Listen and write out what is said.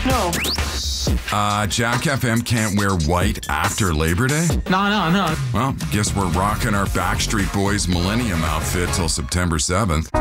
No. Jack FM can't wear white after Labor Day? No. Well, guess we're rocking our Backstreet Boys Millennium outfit till September 7th.